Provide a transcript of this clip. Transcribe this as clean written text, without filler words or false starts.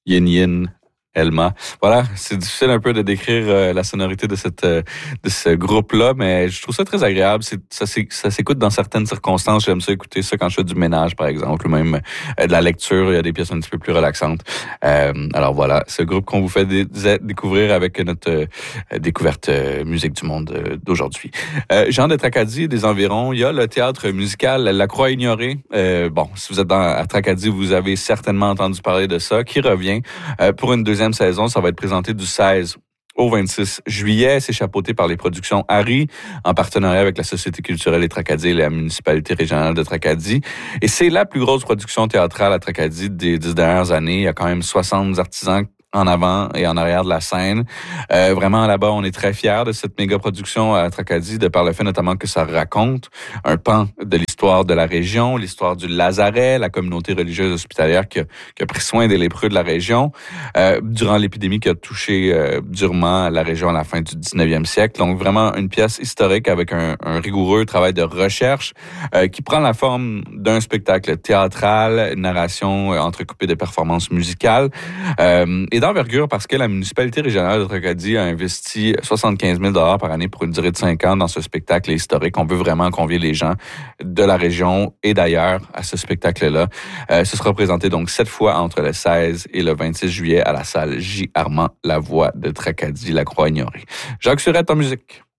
Yin Yin, Elma. Voilà, c'est difficile un peu de décrire la sonorité de ce groupe-là, mais je trouve ça très agréable. Ça s'écoute dans certaines circonstances. J'aime ça écouter ça quand je fais du ménage, par exemple, ou même de la lecture. Il y a des pièces un petit peu plus relaxantes. Alors voilà, ce groupe qu'on vous fait découvrir avec notre découverte musique du monde d'aujourd'hui. Jean de Tracadie, des environs, il y a le théâtre musical La Croix ignorée. Bon, si vous êtes à Tracadie, vous avez certainement entendu parler de ça, qui revient pour une deuxième saison. Ça va être présenté du 16 au 26 juillet. C'est chapeauté par les productions Harry, en partenariat avec la Société culturelle des Tracadie et la municipalité régionale de Tracadie. Et c'est la plus grosse production théâtrale à Tracadie des 10 dernières années. Il y a quand même 60 artisans en avant et en arrière de la scène. Vraiment, là-bas, on est très fiers de cette méga production à Tracadie, de par le fait notamment que ça raconte un pan de l'histoire de la région, l'histoire du Lazaret, la communauté religieuse hospitalière qui a pris soin des lépreux de la région durant l'épidémie qui a touché durement la région à la fin du 19e siècle. Donc, vraiment une pièce historique avec un rigoureux travail de recherche qui prend la forme d'un spectacle théâtral, une narration entrecoupée de performances musicales et d'envergure parce que la municipalité régionale de Tracadie a investi 75 000 $ par année pour une durée de 5 ans dans ce spectacle historique. On veut vraiment convier les gens de la région et d'ailleurs à ce spectacle-là. Ce sera présenté donc 7 fois entre le 16 et le 26 juillet à la salle J. Armand Lavoie de Tracadie, La Croix ignorée. Jacques Surette en musique.